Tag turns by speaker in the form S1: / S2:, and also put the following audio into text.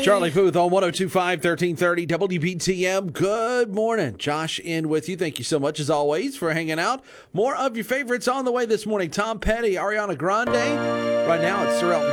S1: Charlie Puth on 102.5, 1330 WBTM. Good morning. Josh in with you. Thank you so much, as always, for hanging out. More of your favorites on the way this morning. Tom Petty, Ariana Grande. Right now, it's Sir Elton